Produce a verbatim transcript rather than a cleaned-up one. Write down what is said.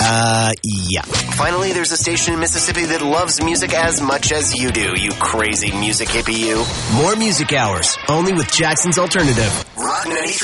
Uh, yeah. Finally, there's a station in Mississippi that loves music as much as you do, you crazy music hippie you. More music hours, only with Jackson's Alternative. Rock ninety-three.